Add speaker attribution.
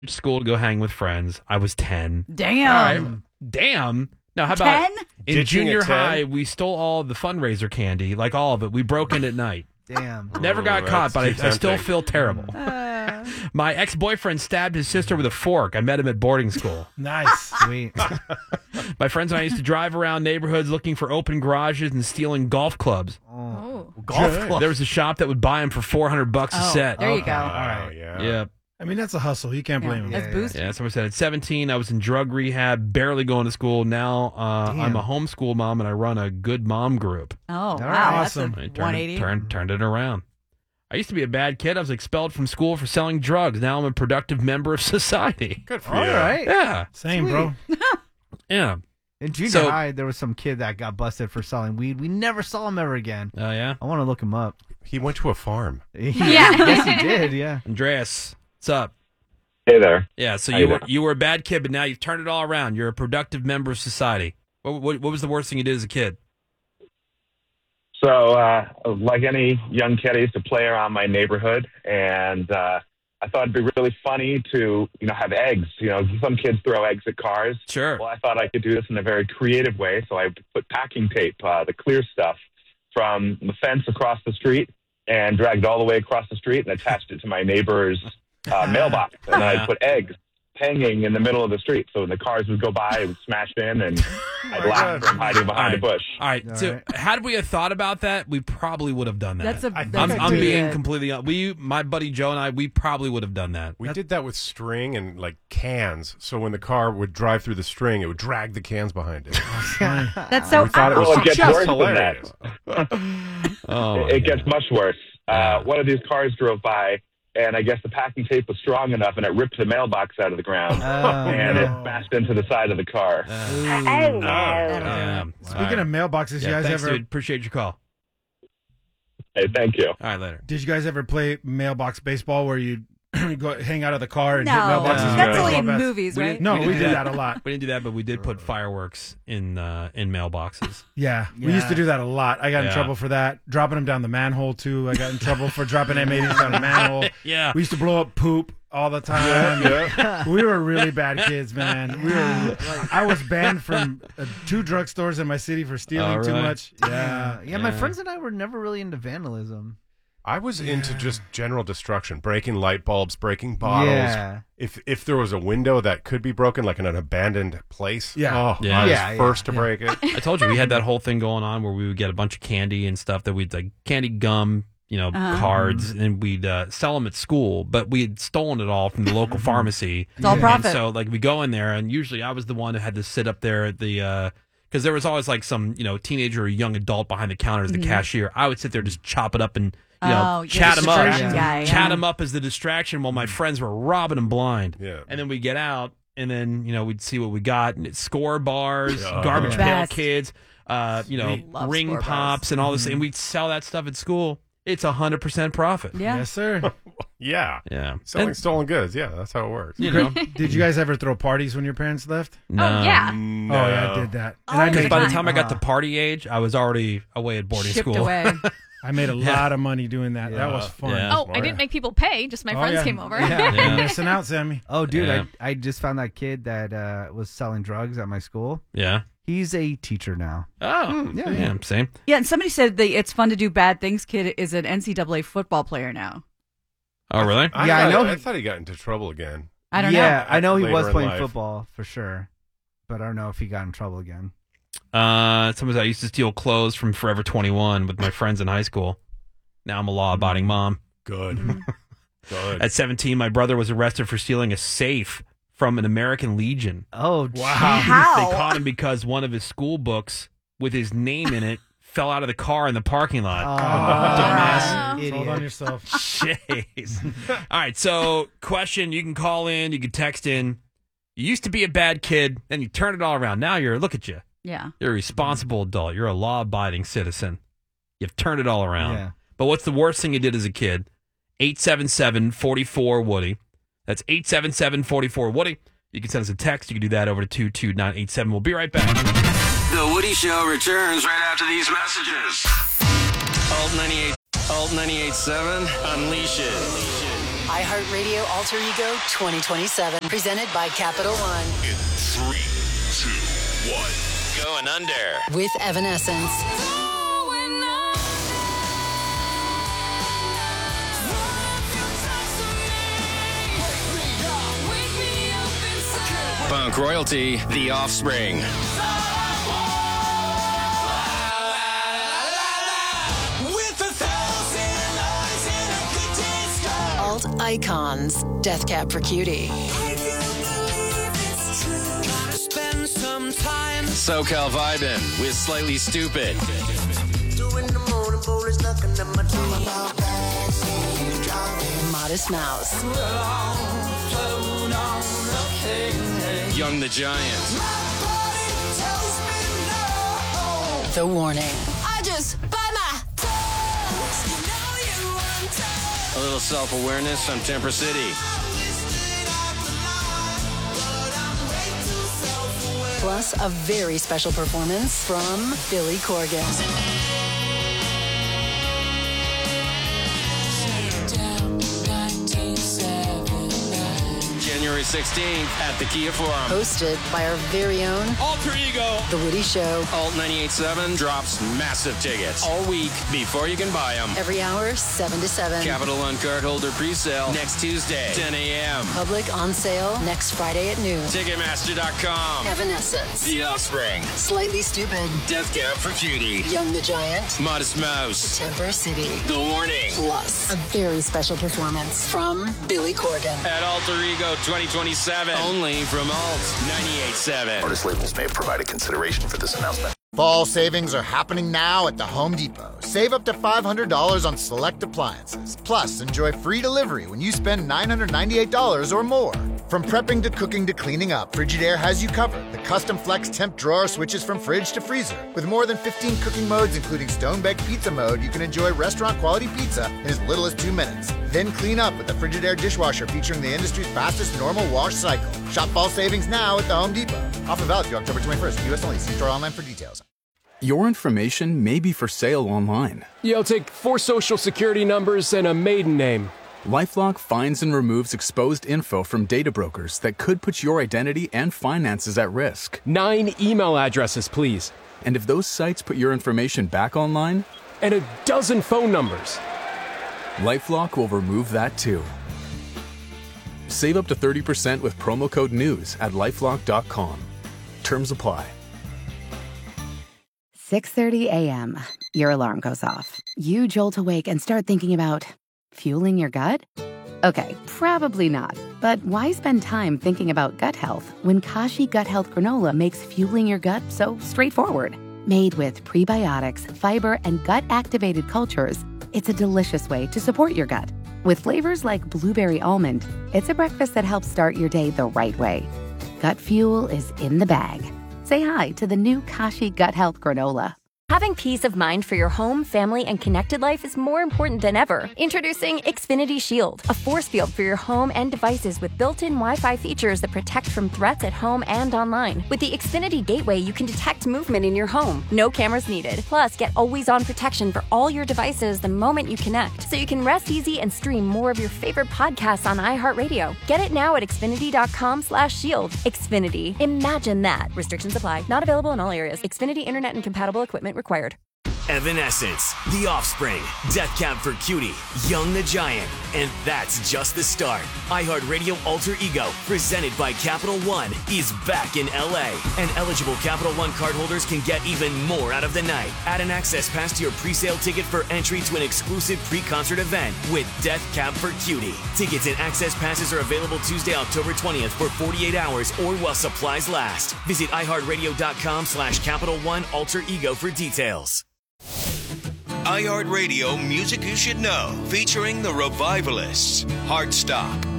Speaker 1: school to go hang with friends. I was 10.
Speaker 2: Damn.
Speaker 1: All right. Damn. Now, how about
Speaker 2: 10?
Speaker 1: in
Speaker 3: Ditching
Speaker 1: junior
Speaker 3: at 10?
Speaker 1: high, we stole all the fundraiser candy, like all of it. We broke in at night.
Speaker 4: Damn.
Speaker 1: Never got caught,
Speaker 3: that's
Speaker 1: but
Speaker 3: too
Speaker 1: I still
Speaker 3: tempting.
Speaker 1: feel terrible. My ex-boyfriend stabbed his sister with a fork. I met him at boarding school.
Speaker 5: Nice.
Speaker 4: Sweet.
Speaker 1: My friends and I used to drive around neighborhoods looking for open garages and stealing golf clubs.
Speaker 2: Oh.
Speaker 4: Golf
Speaker 5: Good.
Speaker 4: club.
Speaker 1: There was a shop that would buy them for $400 a set.
Speaker 2: There you go.
Speaker 4: All right.
Speaker 3: Yeah.
Speaker 1: Yeah.
Speaker 5: I mean, that's a hustle. You can't blame him.
Speaker 2: That's
Speaker 4: Yeah.
Speaker 2: boosted.
Speaker 1: Yeah, someone said at 17, I was in drug rehab, barely going to school. Now I'm a homeschool mom and I run a good mom group.
Speaker 2: Oh, wow.
Speaker 4: right.
Speaker 5: Awesome.
Speaker 2: That's
Speaker 1: I
Speaker 2: a 180.
Speaker 1: turned it around. I used to be a bad kid. I was expelled from school for selling drugs. Now I'm a productive member of society.
Speaker 3: Good for
Speaker 4: All
Speaker 3: you.
Speaker 4: right.
Speaker 1: Yeah.
Speaker 5: Same, bro.
Speaker 1: Yeah.
Speaker 4: In junior
Speaker 1: So-
Speaker 4: high, there was some kid that got busted for selling weed. We never saw him ever again.
Speaker 1: Oh, yeah.
Speaker 4: I want to look him up.
Speaker 3: He went to a farm.
Speaker 4: Yeah. Yes, he did. Yeah.
Speaker 1: Andreas, what's up?
Speaker 6: Hey there.
Speaker 1: Yeah, so
Speaker 6: How
Speaker 1: you
Speaker 6: you
Speaker 1: were
Speaker 6: doing?
Speaker 1: you were a bad kid, but now you've turned it all around. You're a productive member of society. What was the worst thing you did as a kid?
Speaker 6: So, like any young kid, I used to play around my neighborhood, and I thought it'd be really funny to, have eggs. Some kids throw eggs at cars.
Speaker 1: Sure.
Speaker 6: Well, I thought I could do this in a very creative way, so I put packing tape, the clear stuff, from the fence across the street, and dragged it all the way across the street and attached it to my neighbor's mailbox. And then
Speaker 1: Yeah.
Speaker 6: I'd put eggs hanging in the middle of the street, so when the cars would go by, it would smash in, and I'd laugh from hiding behind a bush.
Speaker 1: All right.
Speaker 4: All
Speaker 1: So,
Speaker 4: right.
Speaker 1: had we have thought about that, we probably would have done that.
Speaker 2: That's a.
Speaker 5: I think
Speaker 2: That's
Speaker 1: I'm
Speaker 2: pretty
Speaker 1: being
Speaker 2: good.
Speaker 1: completely honest. My buddy Joe and I, we probably would have done that.
Speaker 3: We did that with string and like cans. So when the car would drive through the string, it would drag the cans behind it.
Speaker 2: That's so.
Speaker 3: we thought it was
Speaker 6: Well, it gets
Speaker 3: just
Speaker 6: worse than
Speaker 3: hilarious.
Speaker 1: Oh,
Speaker 6: It gets much worse.
Speaker 1: Yeah.
Speaker 6: One of these cars drove by, and I guess the packing tape was strong enough, and it ripped the mailbox out of the ground, and it smashed into the side of the car.
Speaker 1: yeah.
Speaker 5: Speaking of mailboxes, you guys
Speaker 1: thanks,
Speaker 5: ever
Speaker 1: dude. Appreciate your call.
Speaker 6: Hey, thank you.
Speaker 1: All right, later.
Speaker 5: did you guys ever play mailbox baseball where you go hang out of the car and
Speaker 2: No,
Speaker 5: hit mailboxes?
Speaker 1: No.
Speaker 5: with
Speaker 2: that's
Speaker 5: baseball
Speaker 2: only in
Speaker 5: bats?
Speaker 2: movies,
Speaker 1: We
Speaker 2: right?
Speaker 1: didn't-
Speaker 5: No,
Speaker 1: We
Speaker 5: we
Speaker 1: didn't
Speaker 5: did
Speaker 1: do
Speaker 5: that a lot.
Speaker 1: We didn't do that, but we did put fireworks in mailboxes.
Speaker 5: Yeah, we used to do that a lot. I got in
Speaker 1: Yeah.
Speaker 5: trouble for that. Dropping them down the manhole too. I got in trouble for dropping M80s down the manhole.
Speaker 1: Yeah.
Speaker 5: We used to blow up poop all the time. We were really bad kids, man. We were. I was banned from 2 drugstores in my city for stealing
Speaker 1: Oh,
Speaker 5: too
Speaker 1: really?
Speaker 5: much. Yeah.
Speaker 4: Yeah, my friends and I were never really into vandalism.
Speaker 3: I was into just general destruction, breaking light bulbs, breaking bottles.
Speaker 4: Yeah.
Speaker 3: If there was a window that could be broken, like in an abandoned place,
Speaker 5: Yeah.
Speaker 3: oh,
Speaker 1: Yeah.
Speaker 3: I was
Speaker 4: Yeah,
Speaker 3: first to
Speaker 5: yeah.
Speaker 3: break it.
Speaker 1: I told you we had that whole thing going on where we would get a bunch of candy and stuff that we'd like candy gum, cards, and we'd sell them at school. But we had stolen it all from the local pharmacy.
Speaker 2: It's all profit.
Speaker 1: And so like we go in there, and usually I was the one who had to sit up there at the because there was always like some teenager or young adult behind the counter as the cashier. I would sit there just chop it up and
Speaker 2: Oh, you're
Speaker 1: chat
Speaker 2: the
Speaker 1: them up,
Speaker 2: distraction guy,
Speaker 1: chat
Speaker 2: yeah.
Speaker 1: them up as the distraction while my friends were robbing them blind.
Speaker 3: Yeah.
Speaker 1: And then we get out, and then we'd see what we got, and it's score bars, garbage
Speaker 2: Yeah.
Speaker 1: pail
Speaker 2: Best.
Speaker 1: kids,
Speaker 2: Love
Speaker 1: ring
Speaker 2: score bars.
Speaker 1: pops, and all this, and we'd sell that stuff at school. It's 100% profit.
Speaker 2: Yeah.
Speaker 5: Yes, sir.
Speaker 3: Yeah.
Speaker 1: Yeah.
Speaker 3: Selling
Speaker 1: And,
Speaker 3: stolen goods. Yeah, that's how it works.
Speaker 5: Did you guys ever throw parties when your parents left?
Speaker 1: no.
Speaker 2: Oh, yeah.
Speaker 3: No.
Speaker 5: Oh yeah, I did that. And
Speaker 2: Oh,
Speaker 5: I
Speaker 1: Because
Speaker 5: made,
Speaker 1: by the
Speaker 2: Fine.
Speaker 1: time I got to party age, I was already away at boarding
Speaker 2: Shipped
Speaker 1: school.
Speaker 2: away.
Speaker 5: I made a lot of money doing that. That was fun.
Speaker 1: Yeah.
Speaker 7: Oh, I didn't make people pay. Just my friends
Speaker 5: yeah.
Speaker 7: came over.
Speaker 5: Yeah,
Speaker 1: Yeah.
Speaker 5: you're missing out, Sammy.
Speaker 4: Oh, dude,
Speaker 1: Yeah.
Speaker 4: I just found that kid that was selling drugs at my school.
Speaker 1: Yeah.
Speaker 4: He's a teacher now.
Speaker 1: Oh, yeah, same.
Speaker 2: Yeah, and somebody said that it's fun to do bad things. Kid is an NCAA football player now.
Speaker 1: Oh, really?
Speaker 4: Yeah, I know
Speaker 3: I
Speaker 4: he-
Speaker 3: thought he got into trouble again.
Speaker 2: I don't
Speaker 4: Yeah, I know he
Speaker 3: Later
Speaker 4: was
Speaker 3: in
Speaker 4: playing
Speaker 3: life.
Speaker 4: football for sure, but I don't know if he got in trouble again.
Speaker 1: Someone said I used to steal clothes from Forever 21 with my friends in high school. Now I'm a law-abiding mom.
Speaker 3: Good. Good.
Speaker 1: At 17, my brother was arrested for stealing a safe from an American Legion.
Speaker 4: Oh,
Speaker 5: Wow.
Speaker 2: How?
Speaker 1: They caught him because one of his school books with his name in it fell out of the car in the parking lot.
Speaker 4: dumbass
Speaker 5: Hold on
Speaker 4: idiot.
Speaker 5: yourself.
Speaker 1: Jeez. All right, so question, you can call in, you can text in. You used to be a bad kid, then you turned it all around. Now look at you.
Speaker 2: Yeah.
Speaker 1: You're a responsible adult. You're a law-abiding citizen. You've turned it all around.
Speaker 4: Yeah.
Speaker 1: But what's the worst thing you did as a kid? 877-44-WOODY. That's 877-44-WOODY. You can send us a text. You can do that over to 22987. We'll be right back.
Speaker 8: The Woody Show returns right after these messages. Alt 98.7, unleash it.
Speaker 9: iHeartRadio Alter Ego 2027. Presented by Capital One.
Speaker 10: In 3, 2, 1.
Speaker 8: Going under.
Speaker 9: With Evanescence.
Speaker 8: Punk royalty, The Offspring.
Speaker 9: Alt Icons. Death Cab for Cutie.
Speaker 8: SoCal vibin' with Slightly Stupid.
Speaker 9: Modest Mouse.
Speaker 8: Young the Giant.
Speaker 9: The Warning.
Speaker 11: I just bite my tongue.
Speaker 8: A little self-awareness from Temper City.
Speaker 9: Plus a very special performance from Billy Corgan.
Speaker 8: January 16th at the Kia Forum.
Speaker 9: Hosted by our very own
Speaker 8: Alter Ego.
Speaker 9: The Woody Show.
Speaker 8: Alt 98.7 drops massive tickets all week before you can buy them.
Speaker 9: Every hour, 7 to 7.
Speaker 8: Capital One cardholder pre-sale next Tuesday, 10 a.m.
Speaker 9: Public on sale next Friday at noon.
Speaker 8: Ticketmaster.com.
Speaker 9: Evanescence.
Speaker 8: The Offspring.
Speaker 9: Slightly Stupid.
Speaker 8: Death Cab for Cutie.
Speaker 9: Young the Giant.
Speaker 8: Modest Mouse.
Speaker 9: Temper City.
Speaker 8: The Warning.
Speaker 9: Plus a very special performance from Billy Corgan.
Speaker 8: At Alter Ego 2027. Only from Alt 98.7.
Speaker 10: Artist labels may have provided consideration for this announcement.
Speaker 12: Fall savings are happening now at the Home Depot. Save up to $500 on select appliances. Plus, enjoy free delivery when you spend $998 or more. From prepping to cooking to cleaning up, Frigidaire has you covered. The custom flex temp drawer switches from fridge to freezer. With more than 15 cooking modes, including stone-baked pizza mode, you can enjoy restaurant-quality pizza in as little as 2 minutes. Then clean up with the Frigidaire dishwasher featuring the industry's fastest normal wash cycle. Shop fall savings now at the Home Depot. Offer valid through October 21st. U.S. only. See store online for details.
Speaker 13: Your information may be for sale online.
Speaker 14: You'll take 4 social security numbers and a maiden name.
Speaker 13: LifeLock finds and removes exposed info from data brokers that could put your identity and finances at risk.
Speaker 14: 9 email addresses, please.
Speaker 13: And if those sites put your information back online?
Speaker 14: And a dozen phone numbers.
Speaker 13: LifeLock will remove that too. Save up to 30% with promo code NEWS at LifeLock.com. Terms apply.
Speaker 15: 6:30 a.m. Your alarm goes off. You jolt awake and start thinking about fueling your gut? Okay, probably not. But why spend time thinking about gut health when Kashi Gut Health Granola makes fueling your gut so straightforward? Made with prebiotics, fiber, and gut-activated cultures, it's a delicious way to support your gut. With flavors like blueberry almond, it's a breakfast that helps start your day the right way. Gut fuel is in the bag. Say hi to the new Kashi Gut Health Granola.
Speaker 16: Having peace of mind for your home, family, and connected life is more important than ever. Introducing Xfinity Shield, a force field for your home and devices with built-in Wi-Fi features that protect from threats at home and online. With the Xfinity Gateway, you can detect movement in your home. No cameras needed. Plus, get always-on protection for all your devices the moment you connect, so you can rest easy and stream more of your favorite podcasts on iHeartRadio. Get it now at Xfinity.com/shield. Xfinity. Imagine that. Restrictions apply. Not available in all areas. Xfinity Internet and compatible equipment required.
Speaker 17: Evanescence, The Offspring, Death Cab for Cutie, Young the Giant, and that's just the start. iHeartRadio Alter Ego, presented by Capital One, is back in LA, and eligible Capital One cardholders can get even more out of the night. Add an access pass to your pre-sale ticket for entry to an exclusive pre-concert event with Death Cab for Cutie. Tickets and access passes are available Tuesday, October 20th for 48 hours or while supplies last. Visit iHeartRadio.com/Capital One Alter Ego for details.
Speaker 10: iHeartRadio Music You Should Know, featuring the Revivalists, Heartstop,